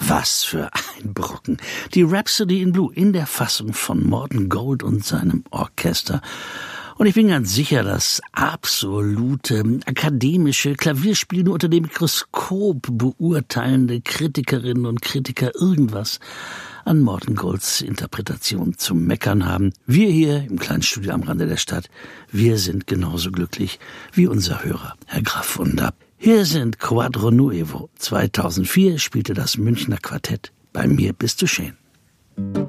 Was für ein Brocken. Die Rhapsody in Blue in der Fassung von Morten Gold und seinem Orchester. Und ich bin ganz sicher, dass absolute akademische Klavierspiele nur unter dem Mikroskop beurteilende Kritikerinnen und Kritiker irgendwas an Morten Golds Interpretation zu meckern haben. Wir hier im kleinen Studio am Rande der Stadt, wir sind genauso glücklich wie unser Hörer, Herr Graf Wunder. Hier sind Quadro Nuevo. 2004 spielte das Münchner Quartett Bei mir bist du schön.